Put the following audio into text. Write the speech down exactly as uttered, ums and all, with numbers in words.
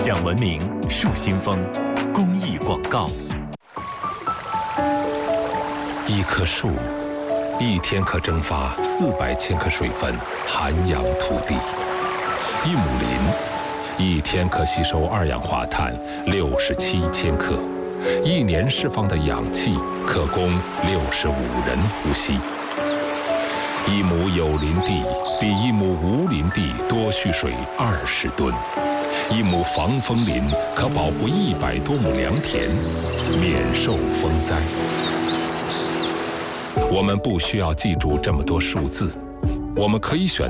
讲文明树新风公益广告。 一棵树一天可蒸发四百千克水分，涵养土地；一亩林一天可吸收二氧化碳六十七千克，一年释放的氧气可供六十五人呼吸。一亩有林地比一亩无林地多蓄水二十吨，一亩防风林可保护一百多亩良田，免受风灾。我们不需要记住这么多数字，我们可以选